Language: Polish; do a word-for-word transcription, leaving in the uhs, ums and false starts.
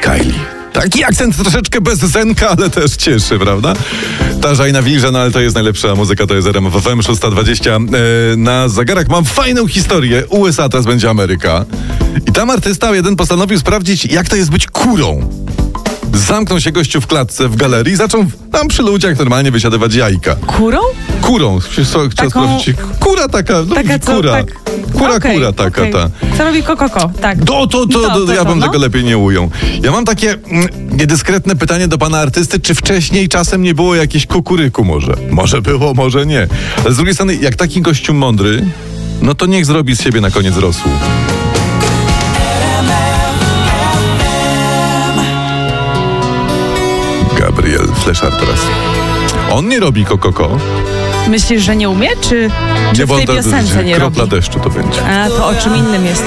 Kylie. Taki akcent troszeczkę bez zenka, ale też cieszy, prawda? Ta Żajna Wilża, no ale to jest najlepsza muzyka, to jest R M F F M szósta dwadzieścia. E, na zegarach mam fajną historię. U S A teraz będzie Ameryka. I tam artysta jeden postanowił sprawdzić, jak to jest być kurą. Zamknął się gościu w klatce w galerii i zaczął tam przy ludziach normalnie wysiadywać jajka. Kurą? Kurą. Chciał Taką... sprawdzić. Kura taka, no, taka co, kura. Tak. Kura, okay, kura taka, okay. ta. Co robi kokoko, tak. To, to, to, to, to, ja to, bym no. tego lepiej nie ujął. Ja mam takie mm, niedyskretne pytanie do pana artysty, czy wcześniej czasem nie było jakieś kukuryku może? Może było, może nie. Ale z drugiej strony, jak taki gościu mądry, no to niech zrobi z siebie na koniec rosół. Gabriel Fleszar teraz. On nie robi kokoko. Myślisz, że nie umie? Czy, czy Nie, w tej bo piosence nie robi? Kropla deszczu to będzie. A, to o czym innym jest.